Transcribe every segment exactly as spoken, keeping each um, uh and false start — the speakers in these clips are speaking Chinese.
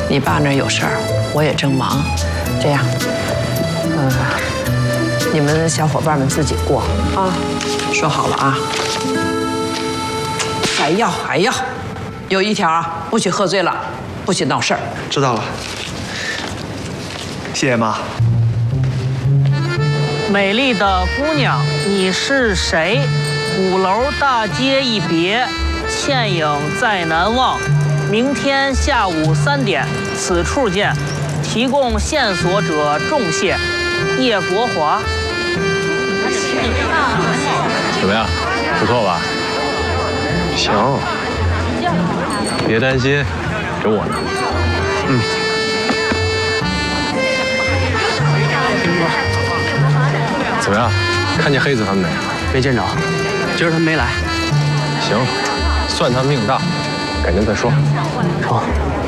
你爸那儿有事儿，我也正忙，这样，嗯、呃，你们小伙伴们自己过啊，说好了啊。还要还要，有一条啊，不许喝醉了，不许闹事儿。 知道了，谢谢妈。 美丽的姑娘，你是谁？鼓楼大街一别，倩影再难忘。明天下午三点，此处见。提供线索者重谢，叶国华。 怎么样？不错吧？ 行， 别担心，有我呢。 嗯。 怎么样？看见黑子他们没？ 没见着，今儿他们没来。 行，算他命大，改天再说。 说。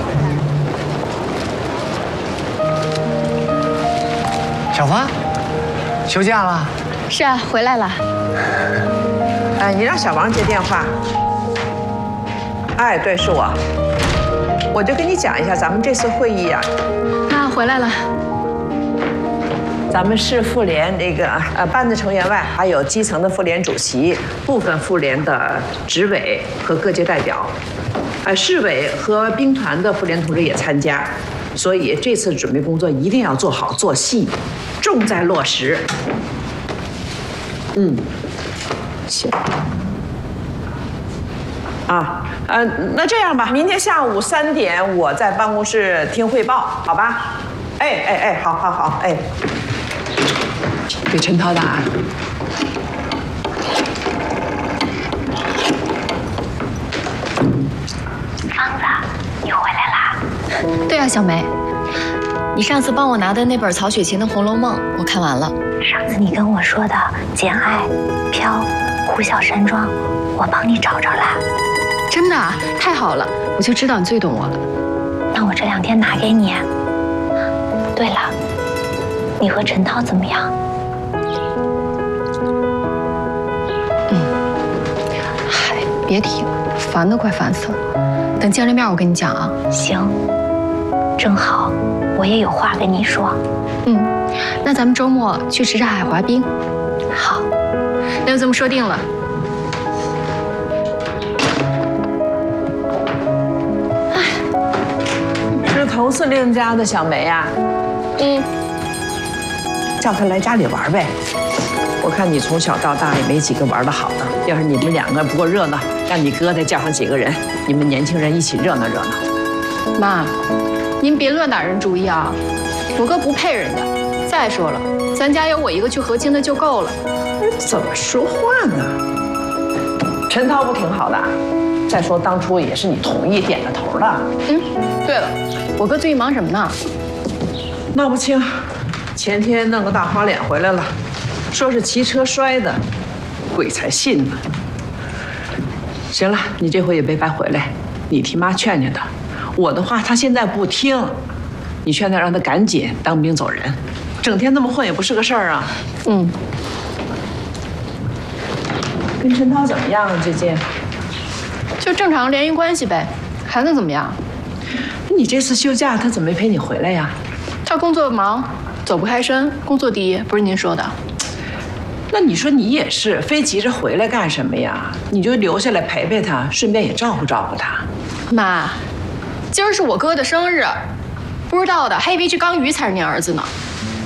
小芳，休假了？ 是啊，回来了。 哎，你让小王接电话。哎，对，是我。我就跟你讲一下，咱们这次会议啊， 啊，回来了。 咱们市妇联这个呃班子成员外，还有基层的妇联主席、部分妇联的执委和各界代表，呃，市委和兵团的妇联同志也参加。所以这次准备工作一定要做好做细，重在落实。嗯，行。啊，呃，那这样吧，明天下午三点我在办公室听汇报，好吧？哎哎哎，好好好，哎，给陈涛打。 芳子，你回来啦？对啊，小梅，你上次帮我拿的那本曹雪芹的《红楼梦》，我看完了。 上次你跟我说的《简爱》《飘》《呼啸山庄》，我帮你找着啦。 真的啊，太好了，我就知道你最懂我了。 那我这两天拿给你。对了，你和陈涛怎么样？ 嗯，嗨，别提了，烦都快烦死了。等见了面我跟你讲啊。 行，正好我也有话跟你说。 嗯，那咱们周末去什刹海滑冰。 好， 那就这么说定了。 是佟司令家的小梅呀、啊？ 嗯， 叫她来家里玩呗。我看你从小到大也没几个玩得好的，要是你们两个不够热闹，让你哥再叫上几个人，你们年轻人一起热闹热闹。 妈，您别乱打人主意啊，我哥不配人家。再说了，咱家有我一个去和亲的就够了。 怎么说话呢？陈涛不挺好的？再说当初也是你同意点的头的。 嗯，对了，我哥最近忙什么呢？ 闹不清，前天弄个大花脸回来了，说是骑车摔的，鬼才信呢。行了，你这回也别白回来，你替妈劝劝他。我的话他现在不听，你劝他让他赶紧当兵走人，整天那么混也不是个事儿啊。 嗯。 跟陈涛怎么样啊？最近？ 就正常联谊关系呗，还能怎么样？ 你这次休假他怎么没陪你回来呀？ 他工作忙，走不开身，工作第一，不是您说的？ 那你说你也是，非急着回来干什么呀？你就留下来陪陪他，顺便也照顾照顾他。 妈，今儿是我哥的生日，不知道的还以为这刚鱼才是您儿子呢。